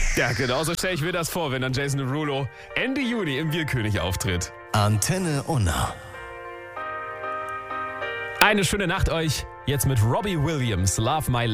Ja, genau so stelle ich mir das vor, wenn dann Jason Derulo Ende Juni im Bierkönig auftritt. Antenne Unna. Eine schöne Nacht euch. Jetzt mit Robbie Williams, Love My